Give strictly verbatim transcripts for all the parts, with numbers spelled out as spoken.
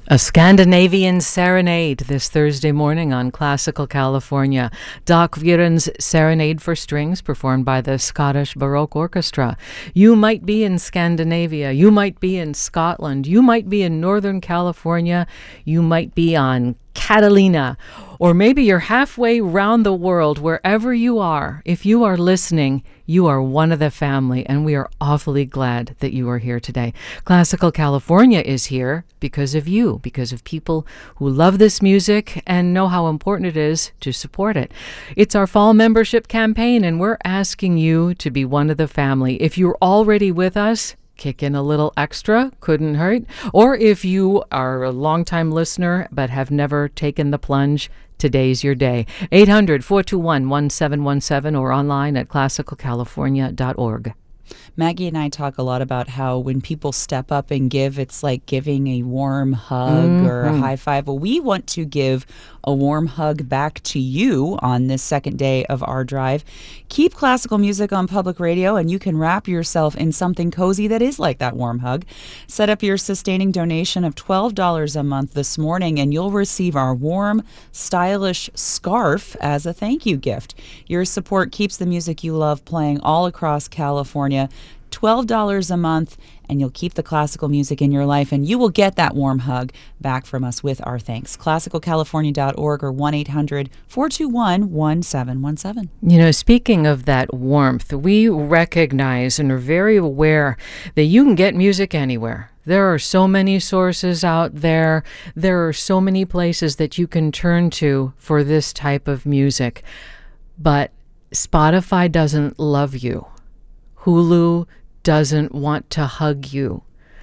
A Scandinavian Serenade this Thursday morning on Classical California. Doc Viren's Serenade for Strings, performed by the Scottish Baroque Orchestra. You might be in Scandinavia, you might be in Scotland, you might be in Northern California, you might be on Catalina, or maybe you're halfway round the world. Wherever you are, if you are listening, you are one of the family, and we are awfully glad that you are here today. Classical California is here because of you, because of people who love this music and know how important it is to support it. It's our fall membership campaign, and we're asking you to be one of the family. If you're already with us, kick in a little extra, couldn't hurt. Or if you are a longtime listener but have never taken the plunge, today's your day. eight hundred, four two one, one seven one seven or online at classical california dot org. Maggie and I talk a lot about how when people step up and give, it's like giving a warm hug mm-hmm. or a high five. Well, we want to give a warm hug back to you on this second day of our drive. Keep classical music on public radio, and you can wrap yourself in something cozy that is like that warm hug. Set up your sustaining donation of twelve dollars a month this morning, and you'll receive our warm, stylish scarf as a thank you gift. Your support keeps the music you love playing all across California. twelve dollars a month, and you'll keep the classical music in your life, and you will get that warm hug back from us with our thanks. classical california dot org or one eight hundred, four two one, one seven one seven. You know, speaking of that warmth, we recognize and are very aware that you can get music anywhere. There are so many sources out there. There are so many places that you can turn to for this type of music. But Spotify doesn't love you. Hulu doesn't want to hug you.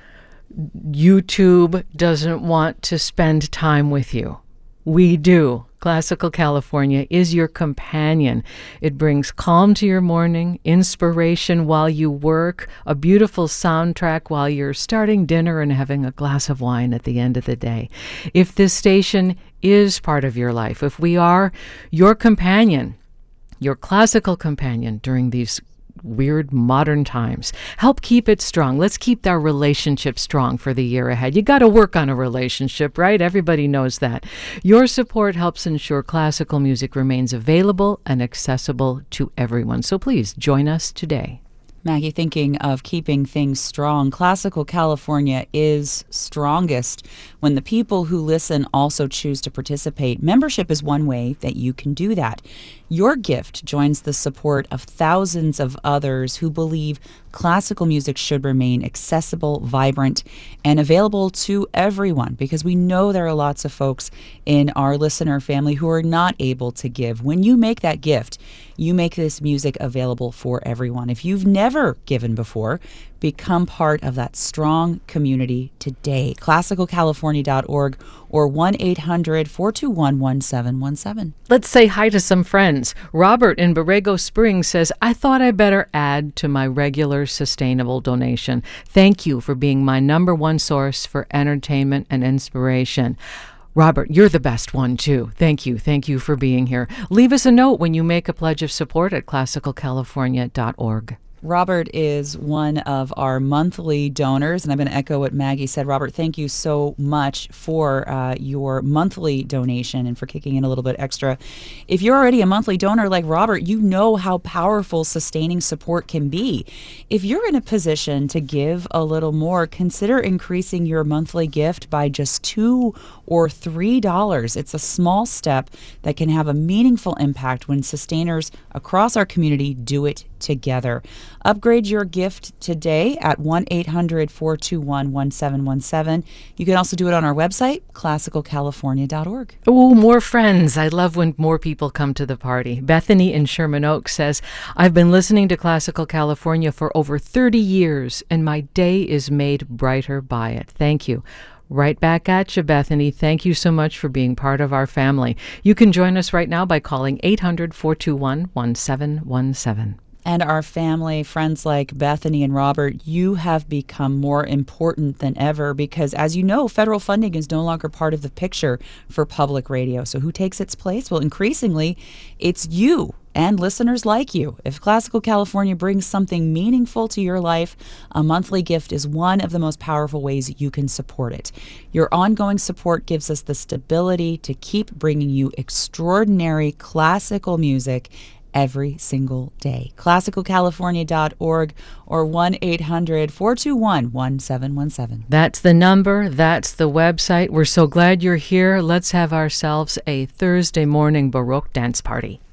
YouTube doesn't want to spend time with you. We do. Classical California is your companion. It brings calm to your morning, inspiration while you work, a beautiful soundtrack while you're starting dinner and having a glass of wine at the end of the day. If this station is part of your life, if we are your companion, your classical companion during these weird modern times, help keep it strong. Let's keep our relationship strong for the year ahead. You got to work on a relationship, right? Everybody knows that. Your support helps ensure classical music remains available and accessible to everyone. So please join us today. Maggie, thinking of keeping things strong, Classical California is strongest when the people who listen also choose to participate. Membership is one way that you can do that. Your gift joins the support of thousands of others who believe classical music should remain accessible, vibrant, and available to everyone, because we know there are lots of folks in our listener family who are not able to give. When you make that gift, you make this music available for everyone. If you've never given before, become part of that strong community today. classical california dot org or one eight hundred, four two one, one seven one seven. Let's say hi to some friends. Robert in Borrego Springs says, I thought I better add to my regular sustainable donation. Thank you for being my number one source for entertainment and inspiration. Robert, you're the best one, too. Thank you. Thank you for being here. Leave us a note when you make a pledge of support at classical california dot org. Robert is one of our monthly donors, and I'm going to echo what Maggie said. Robert, thank you so much for uh, your monthly donation and for kicking in a little bit extra. If you're already a monthly donor like Robert, you know how powerful sustaining support can be. If you're in a position to give a little more, consider increasing your monthly gift by just two or three dollars. It's a small step that can have a meaningful impact when sustainers across our community do it together. Upgrade your gift today at one eight hundred, four two one, one seven one seven. You can also do it on our website, classical california dot org. Oh, more friends. I love when more people come to the party. Bethany in Sherman Oaks says, I've been listening to Classical California for over thirty years, and my day is made brighter by it. Thank you. Right back at you, Bethany. Thank you so much for being part of our family. You can join us right now by calling eight hundred, four two one, one seven one seven. and our family, friends like Bethany and Robert, you have become more important than ever because, as you know, federal funding is no longer part of the picture for public radio. So who takes its place? Well, increasingly, it's you and listeners like you. If Classical California brings something meaningful to your life, a monthly gift is one of the most powerful ways you can support it. Your ongoing support gives us the stability to keep bringing you extraordinary classical music every single day. classical california dot org or one eight hundred four two one one seven one seven. That's the number. That's the website. We're so glad you're here. Let's have ourselves a Thursday morning Baroque dance party.